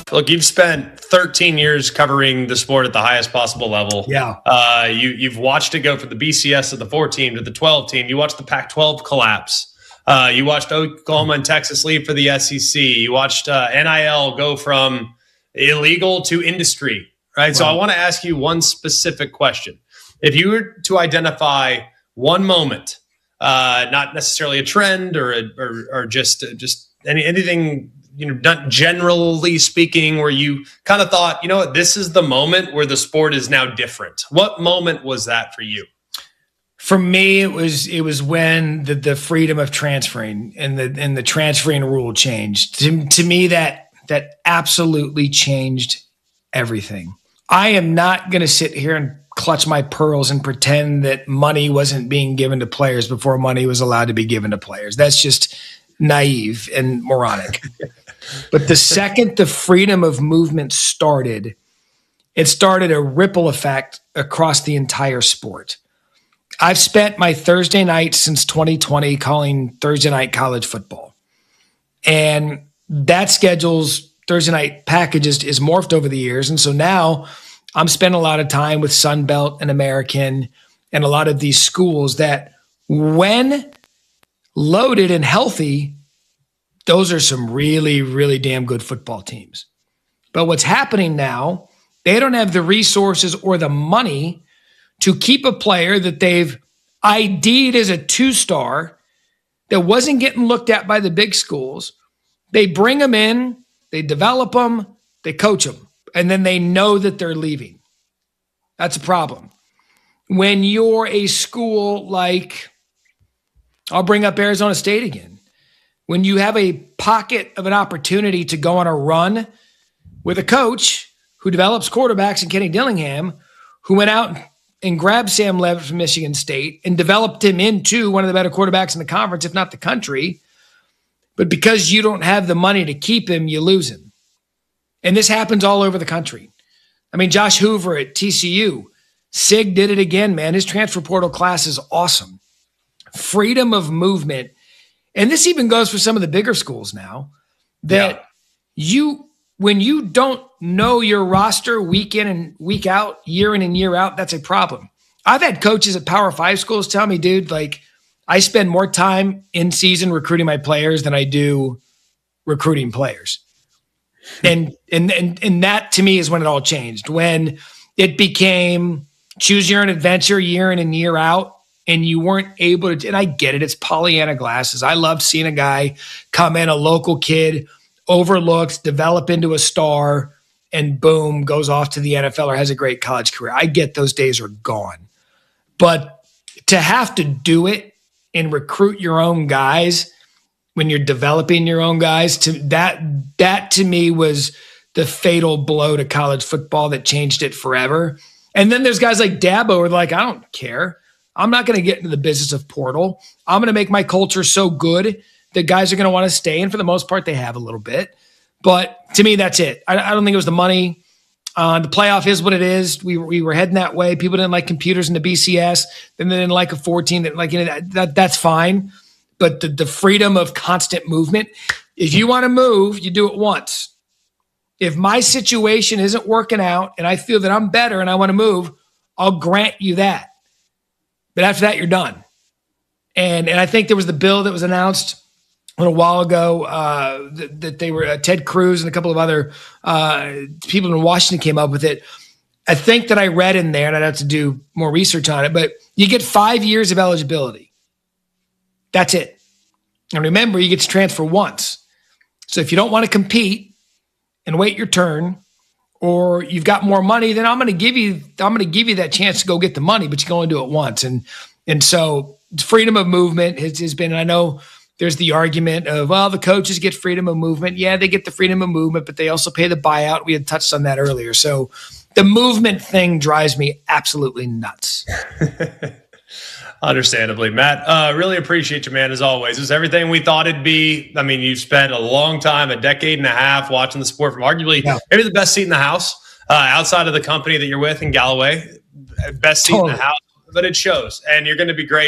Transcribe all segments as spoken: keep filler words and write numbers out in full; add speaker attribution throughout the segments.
Speaker 1: Look, you've spent thirteen years covering the sport at the highest possible level.
Speaker 2: Yeah.
Speaker 1: Uh, you, you've watched it go from the B C S to the four team to the twelve team. You watched the Pac twelve collapse. Uh, you watched Oklahoma and Texas leave for the S E C. You watched uh, N I L go from illegal to industry, right? Wow. So I want to ask you one specific question. If you were to identify one moment, uh, not necessarily a trend or a, or, or just just any, anything, you know, not generally speaking, where you kind of thought, you know what, this is the moment where the sport is now different. What moment was that for you?
Speaker 2: For me, it was it was when the, the freedom of transferring and the and the transferring rule changed. To, to me, that that absolutely changed everything. I am not going to sit here and clutch my pearls and pretend that money wasn't being given to players before money was allowed to be given to players. That's just naive and moronic. But the second the freedom of movement started, it started a ripple effect across the entire sport. I've spent my Thursday nights since twenty twenty calling Thursday night college football. And that schedule's Thursday night packages is morphed over the years. And so now I'm spending a lot of time with Sun Belt and American and a lot of these schools that when loaded and healthy, those are some really, really damn good football teams. But what's happening now, they don't have the resources or the money to keep a player that they've I D'd as a two-star that wasn't getting looked at by the big schools. They bring them in, they develop them, they coach them, and then they know that they're leaving. That's a problem. When you're a school like, I'll bring up Arizona State again, when you have a pocket of an opportunity to go on a run with a coach who develops quarterbacks in Kenny Dillingham, who went out and grabbed Sam Levitt from Michigan State and developed him into one of the better quarterbacks in the conference, if not the country. But because you don't have the money to keep him, you lose him. And this happens all over the country. I mean, Josh Hoover at T C U, Sig did it again, man. His transfer portal class is awesome. Freedom of movement. And this even goes for some of the bigger schools now, that yeah. you, when you don't know your roster week in and week out, year in and year out, that's a problem. I've had coaches at Power Five schools tell me, dude, like I spend more time in season recruiting my players than I do recruiting players. and, and, and, and that to me is when it all changed, when it became choose your own adventure year in and year out. And you weren't able to, and I get it, it's Pollyanna glasses. I loved seeing a guy come in, a local kid, overlooked, develop into a star, and boom, goes off to the N F L or has a great college career. I get those days are gone. But to have to do it and recruit your own guys when you're developing your own guys, to that that to me was the fatal blow to college football that changed it forever. And then there's guys like Dabo who are like, I don't care. I'm not going to get into the business of portal. I'm going to make my culture so good that guys are going to want to stay. And for the most part, they have a little bit. But to me, that's it. I, I don't think it was the money. Uh, the playoff is what it is. We, we were heading that way. People didn't like computers in the B C S. Then they didn't like a fourteen. That like you know, that, that that's fine. But the, the freedom of constant movement. If you want to move, you do it once. If my situation isn't working out and I feel that I'm better and I want to move, I'll grant you that. But after that, you're done. And and I think there was the bill that was announced a little while ago uh, that, that they were uh, Ted Cruz and a couple of other uh, people in Washington came up with it. I think that I read in there, and I'd have to do more research on it, but you get five years of eligibility. That's it. And remember, you get to transfer once. So if you don't want to compete and wait your turn, or you've got more money, then I'm going to give you, I'm going to give you that chance to go get the money, but you can only do it once. And, and so freedom of movement has, has been, I know there's the argument of, well, the coaches get freedom of movement. Yeah, they get the freedom of movement, but they also pay the buyout. We had touched on that earlier. So the movement thing drives me absolutely nuts.
Speaker 1: Understandably, Matt, uh, really appreciate you, man, as always. It's everything we thought it'd be. I mean, you've spent a long time, a decade and a half, watching the sport from arguably yeah. maybe the best seat in the house uh, outside of the company that you're with in Galloway. Best seat totally. in the house, but it shows. And you're going to be great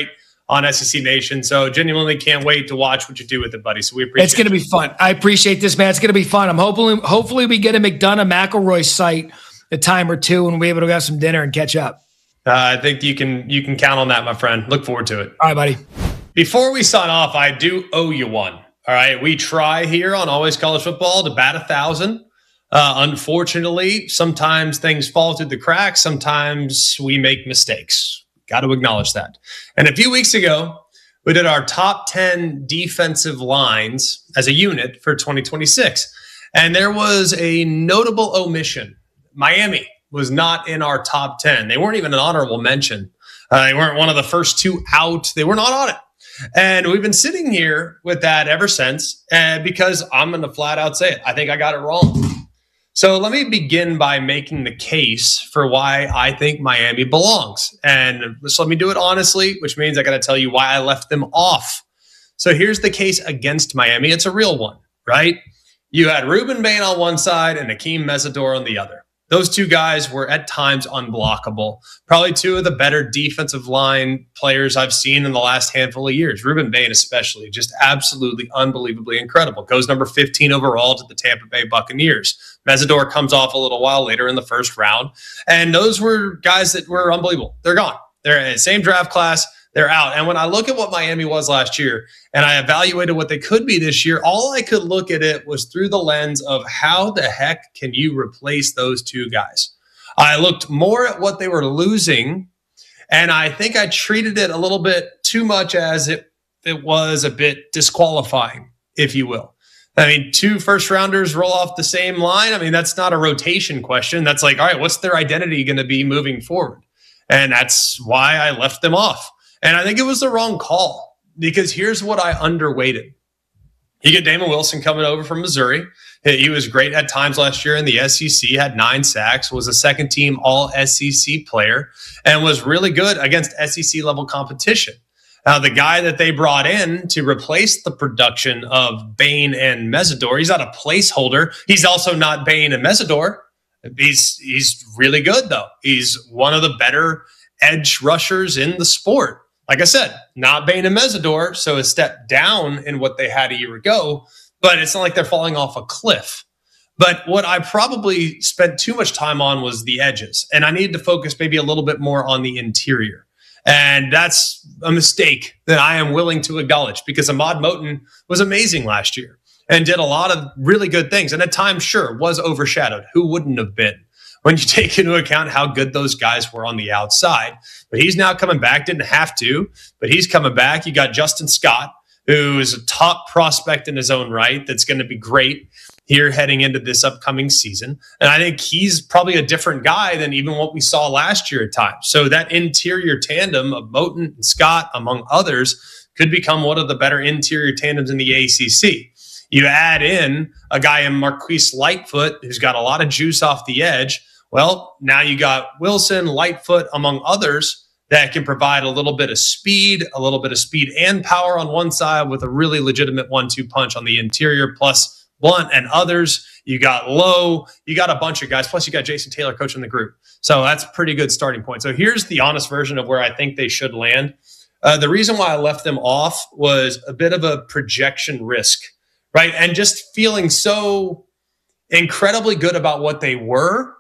Speaker 1: on S E C Nation. So genuinely can't wait to watch what you do with it, buddy. So we appreciate it.
Speaker 2: It's going to be fun. I appreciate this, man. It's going to be fun. I'm hoping, hopefully we get a McDonough McElroy site a time or two and we'll be able to have some dinner and catch up.
Speaker 1: Uh, I think you can you can count on that, my friend. Look forward to it.
Speaker 2: All right, buddy.
Speaker 1: Before we sign off, I do owe you one. All right, we try here on Always College Football to bat a thousand. Uh, unfortunately, sometimes things fall through the cracks. Sometimes we make mistakes. Got to acknowledge that. And a few weeks ago, we did our top ten defensive lines as a unit for twenty twenty-six. And there was a notable omission. Miami was not in our top ten. They weren't even an honorable mention. Uh, they weren't one of the first two out. They were not on it. And we've been sitting here with that ever since, and because I'm going to flat out say it. I think I got it wrong. So let me begin by making the case for why I think Miami belongs. And just let me do it honestly, which means I got to tell you why I left them off. So here's the case against Miami. It's a real one, right? You had Ruben Bain on one side and Akeem Mesidor on the other. Those two guys were at times unblockable. Probably two of the better defensive line players I've seen in the last handful of years. Ruben Bain especially, just absolutely unbelievably incredible. Goes number fifteen overall to the Tampa Bay Buccaneers. Mesidor comes off a little while later in the first round. And those were guys that were unbelievable. They're gone. They're in the same draft class. They're out. And when I look at what Miami was last year and I evaluated what they could be this year, all I could look at it was through the lens of how the heck can you replace those two guys? I looked more at what they were losing, and I think I treated it a little bit too much as it, it was a bit disqualifying, if you will. I mean, two first rounders roll off the same line. I mean, that's not a rotation question. That's like, all right, what's their identity going to be moving forward? And that's why I left them off. And I think it was the wrong call, because here's what I underweighted. You get Damon Wilson coming over from Missouri. He was great at times last year in the S E C, had nine sacks, was a second team all S E C player, and was really good against S E C level competition. Now, the guy that they brought in to replace the production of Bain and Mesidor, he's not a placeholder. He's also not Bain and Mesidor. He's, he's really good, though. He's one of the better edge rushers in the sport. Like I said, not Bain and Mesidor, so a step down in what they had a year ago, but it's not like they're falling off a cliff. But what I probably spent too much time on was the edges, and I needed to focus maybe a little bit more on the interior. And that's a mistake that I am willing to acknowledge, because Ahmad Moten was amazing last year and did a lot of really good things. And at times, sure, was overshadowed. Who wouldn't have been when you take into account how good those guys were on the outside? But he's now coming back, didn't have to, but he's coming back. You got Justin Scott, who is a top prospect in his own right. That's going to be great here heading into this upcoming season. And I think he's probably a different guy than even what we saw last year at times. So that interior tandem of Moten and Scott, among others, could become one of the better interior tandems in the A C C. You add in a guy in Marquise Lightfoot, who's got a lot of juice off the edge. Well, now you got Wilson, Lightfoot, among others, that can provide a little bit of speed, a little bit of speed and power on one side with a really legitimate one two punch on the interior, plus Blunt and others. You got Lowe. You got a bunch of guys. Plus, you got Jason Taylor coaching the group. So that's a pretty good starting point. So here's the honest version of where I think they should land. Uh, the reason why I left them off was a bit of a projection risk, right? And just feeling so incredibly good about what they were,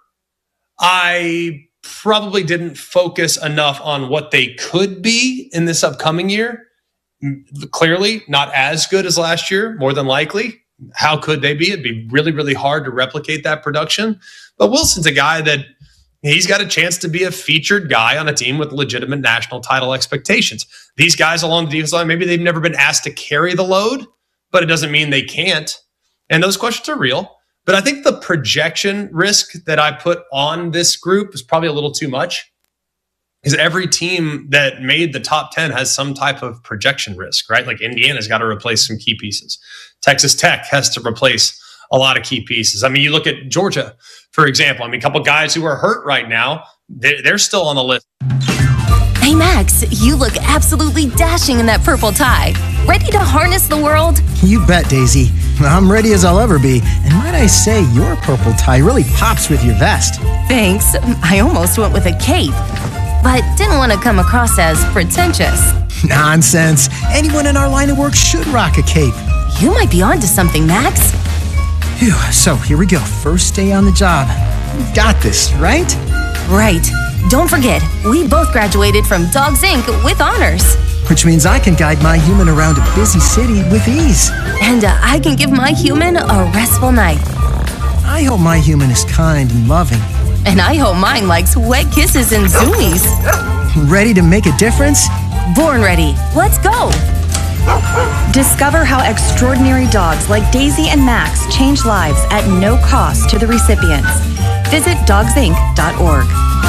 Speaker 1: I probably didn't focus enough on what they could be in this upcoming year. Clearly, not as good as last year, more than likely. How could they be? It'd be really, really hard to replicate that production. But Wilson's a guy that he's got a chance to be a featured guy on a team with legitimate national title expectations. These guys along the defensive line, maybe they've never been asked to carry the load, but it doesn't mean they can't. And those questions are real. But I think the projection risk that I put on this group is probably a little too much, because every team that made the top ten has some type of projection risk, right? Like Indiana's got to replace some key pieces. Texas Tech has to replace a lot of key pieces. I mean, you look at Georgia, for example. I mean, a couple guys who are hurt right now, they're, they're still on the list.
Speaker 3: Hey, Max, you look absolutely dashing in that purple tie. Ready to harness the world?
Speaker 4: You bet, Daisy. I'm ready as I'll ever be. And might I say, your purple tie really pops with your vest.
Speaker 3: Thanks. I almost went with a cape. but didn't want to come across as pretentious.
Speaker 4: Nonsense. Anyone in our line of work should rock a cape.
Speaker 3: You might be onto something, Max.
Speaker 4: Phew, so here we go. First day on the job. We've got this, right?
Speaker 3: Right. Don't forget, we both graduated from Dogs Incorporated with honors.
Speaker 4: Which means I can guide my human around a busy city with ease.
Speaker 3: And uh, I can give my human a restful night.
Speaker 4: I hope my human is kind and loving.
Speaker 3: And I hope mine likes wet kisses and zoomies.
Speaker 4: Ready to make a difference?
Speaker 3: Born ready. Let's go.
Speaker 5: Discover how extraordinary dogs like Daisy and Max change lives at no cost to the recipients. Visit dogs inc dot org.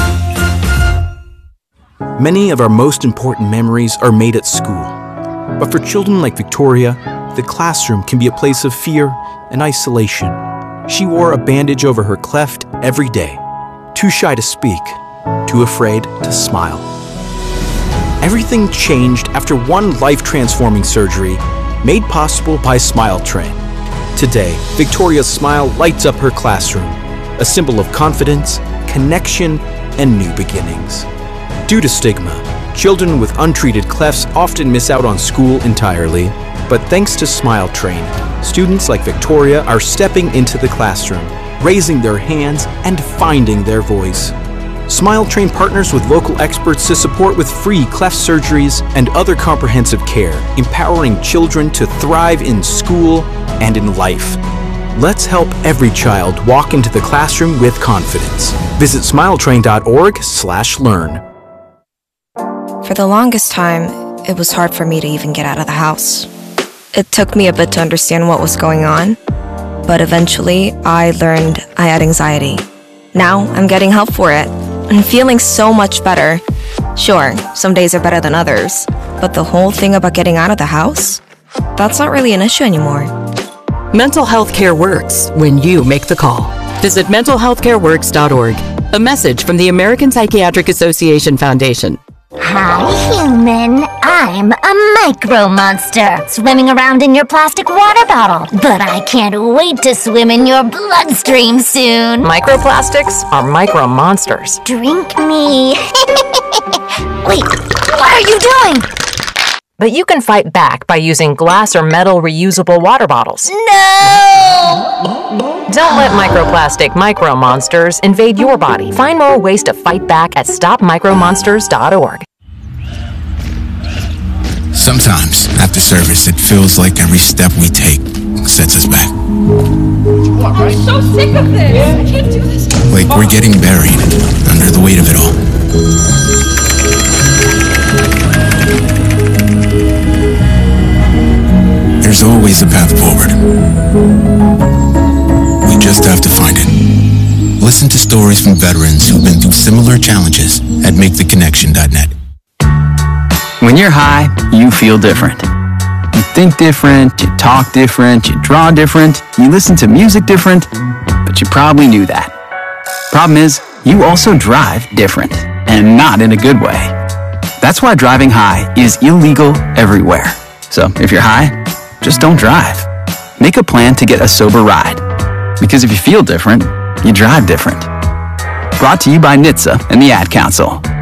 Speaker 6: Many of our most important memories are made at school. But for children like Victoria, the classroom can be a place of fear and isolation. She wore a bandage over her cleft every day, too shy to speak, too afraid to smile. Everything changed after one life-transforming surgery made possible by Smile Train. Today, Victoria's smile lights up her classroom, a symbol of confidence, connection, and new beginnings. Due to stigma, children with untreated clefts often miss out on school entirely, but thanks to Smile Train, students like Victoria are stepping into the classroom, raising their hands, and finding their voice. Smile Train partners with local experts to support with free cleft surgeries and other comprehensive care, empowering children to thrive in school and in life. Let's help every child walk into the classroom with confidence. Visit smiletrain dot org slash learn.
Speaker 7: For the longest time, it was hard for me to even get out of the house. It took me a bit to understand what was going on, but eventually I learned I had anxiety. Now I'm getting help for it and feeling so much better. Sure, some days are better than others, but the whole thing about getting out of the house, that's not really an issue anymore.
Speaker 8: Mental health care works when you make the call. Visit mental health care works dot org. A message from the American Psychiatric Association Foundation.
Speaker 9: Hi, human. I'm a micro monster swimming around in your plastic water bottle. But I can't wait to swim in your bloodstream soon.
Speaker 10: Microplastics are micro monsters.
Speaker 9: Drink me. Wait, what are you doing?
Speaker 10: But you can fight back by using glass or metal reusable water bottles.
Speaker 9: No!
Speaker 10: Don't let microplastic micro monsters invade your body. Find more ways to fight back at stop micro monsters dot org.
Speaker 11: Sometimes, after service, it feels like every step we take sets us back.
Speaker 12: I'm so sick of this. I can't do this.
Speaker 11: Like we're getting buried under the weight of it all. There's always a path forward. We just have to find it. Listen to stories from veterans who've been through similar challenges at make the connection dot net.
Speaker 13: When you're high, you feel different. You think different, you talk different, you draw different, you listen to music different, but you probably knew that. Problem is, you also drive different, and not in a good way. That's why driving high is illegal everywhere. So if you're high, just don't drive. Make a plan to get a sober ride. Because if you feel different, you drive different. Brought to you by N H T S A and the Ad Council.